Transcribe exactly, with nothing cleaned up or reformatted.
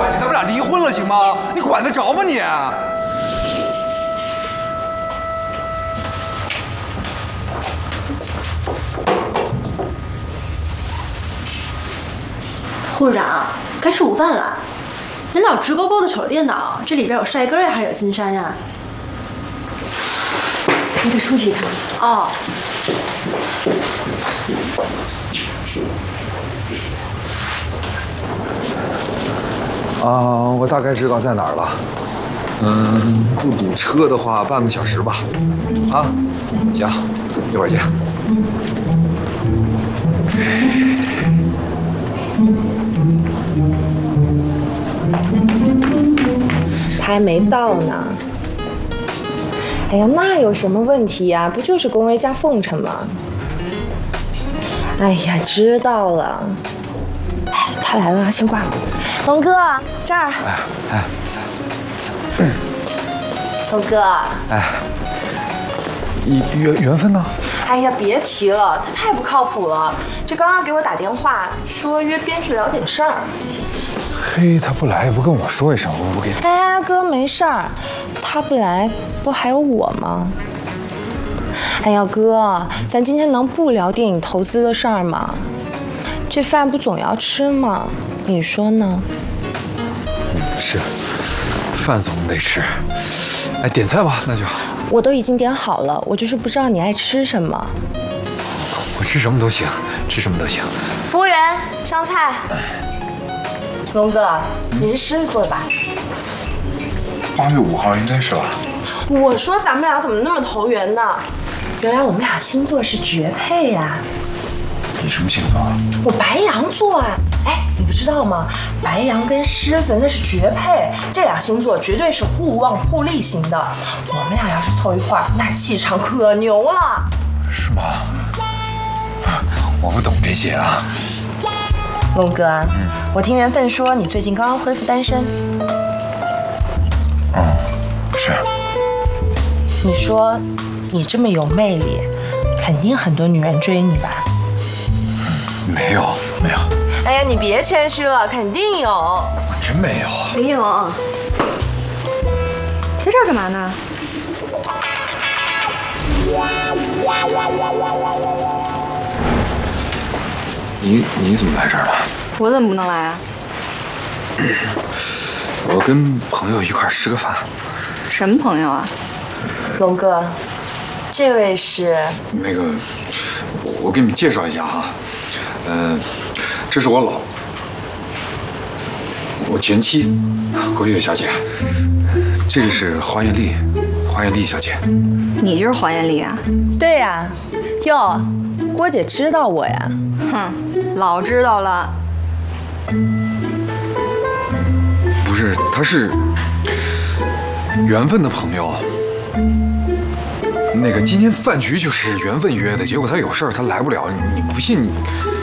关系，咱们俩离婚了行吗？你管得着吗你？ 护士长，该吃午饭了。您老直勾勾的瞅着电脑，这里边有帅哥呀，还是有金山呀？你得出去一趟。哦。 啊，我大概知道在哪儿了。嗯，不堵车的话，半个小时吧。啊，行，一会儿见。 他还没到呢。哎呀，那有什么问题呀？不就是龚威加凤琛吗？哎呀，知道了。哎，他来了，先挂了。龙哥，这儿。哎哎。嗯。龙哥。 哎。缘缘分呢？ 哎呀，别提了，他太不靠谱了。这刚刚给我打电话说约编剧聊点事儿。 嘿，他不来也不跟我说一声，我不给。 哎，哥没事儿，他不来不还有我吗？哎呀，哥，咱今天能不聊电影投资的事儿吗？这饭不总要吃吗？你说呢？ 嗯，是，饭总得吃。哎，点菜吧，那就。 我都已经点好了，我就是不知道你爱吃什么。 我吃什么都行，吃什么都行。 服务员，上菜。龙哥，你是狮子座的吧？ 八月五号应该是吧？ 我说咱们俩怎么那么投缘呢？原来我们俩星座是绝配呀！ 你什么星座啊？ 我白羊座啊！哎，你不知道吗？白羊跟狮子那是绝配，这俩星座绝对是互旺互利型的。我们俩要是凑一块儿，那气场可牛了。 是吗？我不懂这些啊。 龙哥，嗯，我听缘分说你最近刚刚恢复单身。 嗯，是。 你说你这么有魅力，肯定很多女人追你吧？ 没有，没有。 哎呀，你别谦虚了，肯定有。 我真没有。 林勇，在这儿干嘛呢？ 你你怎么来这儿了？ 我怎么不能来啊？ 我跟朋友一块儿吃个饭。 什么朋友啊？ 龙哥，这位是那个，我给你们介绍一下哈，嗯、呃，这是我老我前妻郭月小姐，这个是黄艳丽，黄艳丽小姐。 你就是黄艳丽啊？ 对呀，哟，郭姐知道我呀？ 哼，老知道了。 不是，她是缘分的朋友。那个今天饭局就是缘分约的，结果他有事儿，他来不了。你不信你？